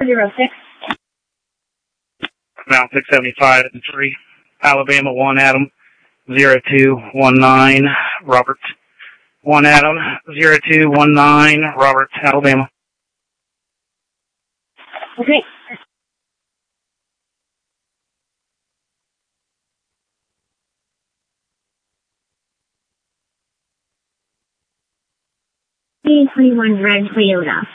406. Mount 675 and 3. Alabama 1 Adam 0219 Robert. 1 Adam 0219 Robert, Alabama. Okay. B21 Red Toyota.